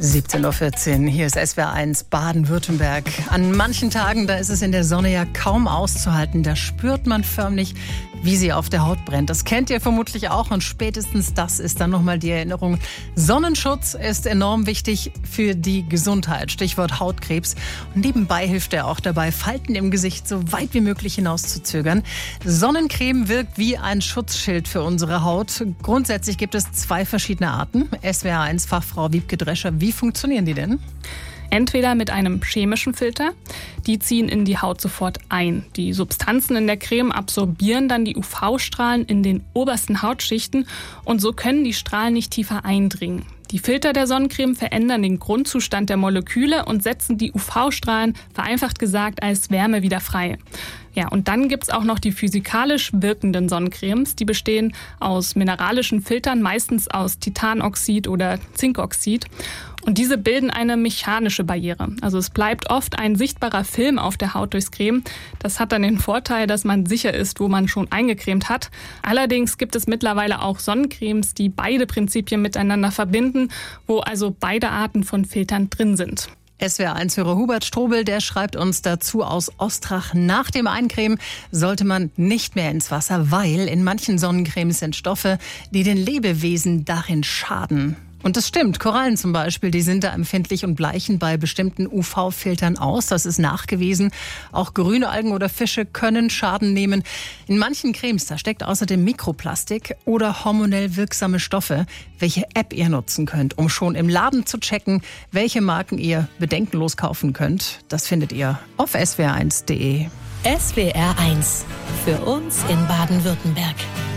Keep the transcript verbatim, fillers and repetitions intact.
siebzehn Uhr vierzehn, hier ist S W R eins Baden-Württemberg. An manchen Tagen, da ist es in der Sonne ja kaum auszuhalten. Da spürt man förmlich, wie sie auf der Haut brennt. Das kennt ihr vermutlich auch und spätestens das ist dann nochmal die Erinnerung. Sonnenschutz ist enorm wichtig für die Gesundheit. Stichwort Hautkrebs. Und nebenbei hilft er auch dabei, Falten im Gesicht so weit wie möglich hinauszuzögern. Sonnencreme wirkt wie ein Schutzschild für unsere Haut. Grundsätzlich gibt es zwei verschiedene Arten. S W R eins Fachfrau Wiebke Drescher, wie funktionieren die denn? Entweder mit einem chemischen Filter, die ziehen in die Haut sofort ein. Die Substanzen in der Creme absorbieren dann die U V-Strahlen in den obersten Hautschichten und so können die Strahlen nicht tiefer eindringen. Die Filter der Sonnencreme verändern den Grundzustand der Moleküle und setzen die U V-Strahlen, vereinfacht gesagt, als Wärme wieder frei. Ja, und dann gibt's auch noch die physikalisch wirkenden Sonnencremes. Die bestehen aus mineralischen Filtern, meistens aus Titanoxid oder Zinkoxid. Und diese bilden eine mechanische Barriere. Also es bleibt oft ein sichtbarer Film auf der Haut durchs Creme. Das hat dann den Vorteil, dass man sicher ist, wo man schon eingecremt hat. Allerdings gibt es mittlerweile auch Sonnencremes, die beide Prinzipien miteinander verbinden, wo also beide Arten von Filtern drin sind. S W R eins-Hörer Hubert Strobel, der schreibt uns dazu aus Ostrach: Nach dem Eincremen sollte man nicht mehr ins Wasser, weil in manchen Sonnencremes sind Stoffe, die den Lebewesen darin schaden. Und das stimmt. Korallen zum Beispiel, die sind da empfindlich und bleichen bei bestimmten U V-Filtern aus. Das ist nachgewiesen. Auch grüne Algen oder Fische können Schaden nehmen. In manchen Cremes, da steckt außerdem Mikroplastik oder hormonell wirksame Stoffe. Welche App ihr nutzen könnt, um schon im Laden zu checken, welche Marken ihr bedenkenlos kaufen könnt, das findet ihr auf S W R eins punkt de. S W R eins. Für uns in Baden-Württemberg.